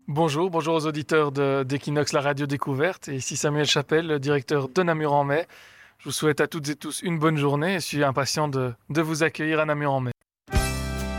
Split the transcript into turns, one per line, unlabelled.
Bonjour, bonjour aux auditeurs d'Equinox, la radio découverte. Et ici Samuel Chapelle, le directeur de Namur en Mai. Je vous souhaite à toutes et tous une bonne journée et je suis impatient de vous accueillir à Namur en Mai.